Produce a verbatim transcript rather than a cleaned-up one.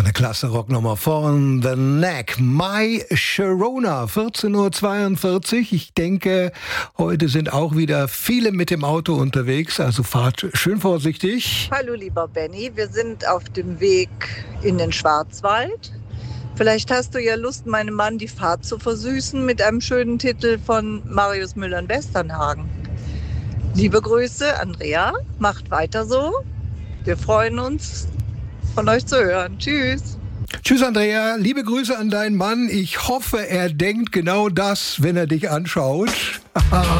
eine klasse Rocknummer von The Knack. My Sharona, vierzehn Uhr zweiundvierzig. Ich denke, heute sind auch wieder viele mit dem Auto unterwegs, also fahrt schön vorsichtig. Hallo lieber Benny, wir sind auf dem Weg in den Schwarzwald. Vielleicht hast du ja Lust, meinem Mann die Fahrt zu versüßen mit einem schönen Titel von Marius Müller in Westernhagen. Liebe Grüße, Andrea, macht weiter so. Wir freuen uns, von euch zu hören. Tschüss. Tschüss, Andrea. Liebe Grüße an deinen Mann. Ich hoffe, er denkt genau das, wenn er dich anschaut.